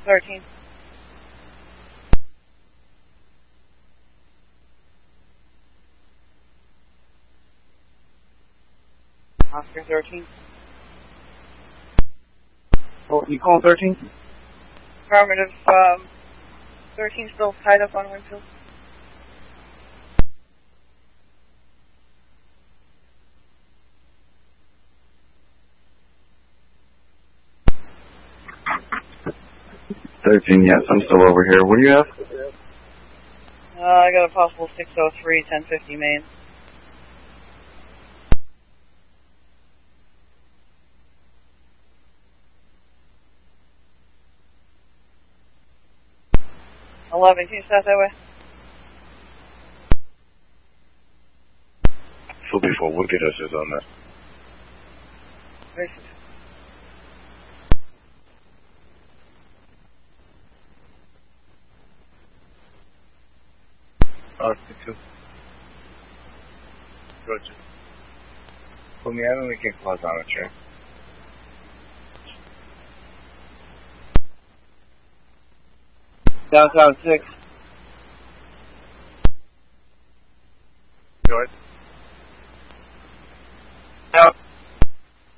13. Oscar 13. Oh, you calling 13? Affirmative. 13 still tied up on Winfield. Yes, I'm still over here. What do you have? I got a possible 603, 1050 main. Can you start that way? Full before Wicked Us is on that. Racist. R62. Roger. Put me out and we can close on a chair. Downtown 6. George.